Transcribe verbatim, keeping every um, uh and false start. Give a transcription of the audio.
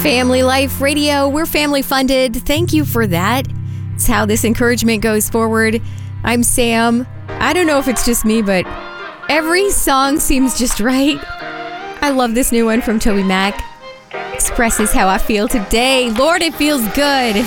Family Life Radio, we're family funded. Thank you for that. It's how this encouragement goes forward. I'm Sam. I don't know if it's just me, but every song seems just right. I love this new one from Toby Mac. Expresses how I feel today. Lord, it feels good.